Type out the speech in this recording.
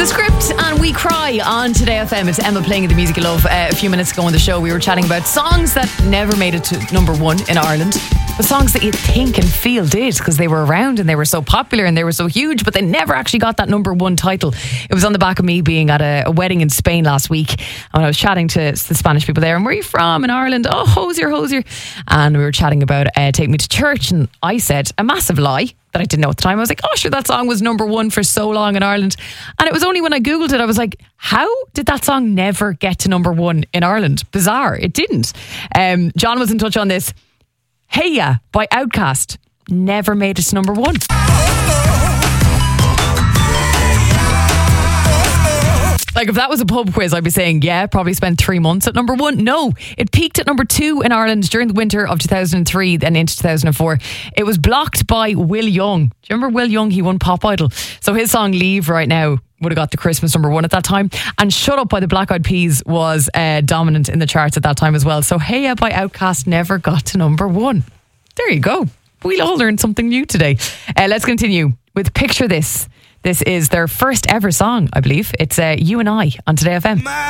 The Script and We Cry on Today FM. It's Emma playing the music you love. A few minutes ago on the show, we were chatting about songs that never made it to number one in Ireland. The songs that you think and feel did, because they were around and they were so popular and they were so huge, but they never actually got that number one title. It was on the back of me being at a wedding in Spain last week, and I was chatting to the Spanish people there. And where are you from? In Ireland? Oh, Hosier. And we were chatting about Take Me to Church, and I said a massive lie that I didn't know at the time. I was like, oh sure, that song was number one for so long in Ireland. And it was only when I googled it, I was like, how did that song never get to number one in Ireland? Bizarre. It didn't. John was in touch on this. Hey Ya by Outkast never made it to number one. Like, if that was a pub quiz, I'd be saying, yeah, probably spent 3 months at number one. No, it peaked at number two in Ireland during the winter of 2003 and into 2004. It was blocked by Will Young. Do you remember Will Young? He won Pop Idol. So his song Leave right now would have got the Christmas number one at that time. And Shut Up by the Black Eyed Peas was dominant in the charts at that time as well. So Hey Ya by Outkast never got to number one. There you go. We'll all learn something new today. Let's continue with Picture This. This is their first ever song, I believe. It's You and I on Today FM.